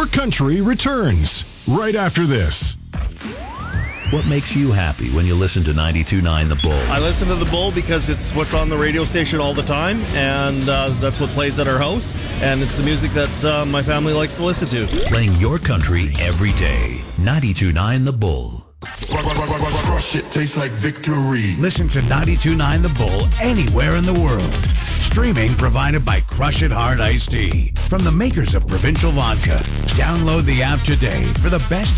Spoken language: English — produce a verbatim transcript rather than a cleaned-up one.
Your Country returns right after this. What makes you happy when you listen to ninety-two point nine The Bull? I listen to The Bull because it's what's on the radio station all the time, and uh, that's what plays at our house, and it's the music that uh, my family likes to listen to. Playing your country every day. ninety-two point nine The Bull. Crush it, tastes like victory. Listen to ninety-two point nine The Bull anywhere in the world. Streaming provided by Crush It Hard Iced Tea. From the makers of Provincial Vodka. Download the app today for the best